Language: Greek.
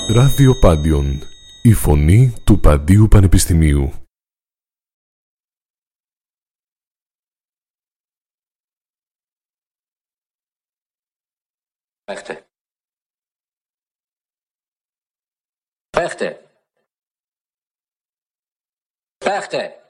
Ράδιο Πάντιον, η φωνή του Παντίου Πανεπιστημίου. Παίχτε. Παίχτε. Παίχτε.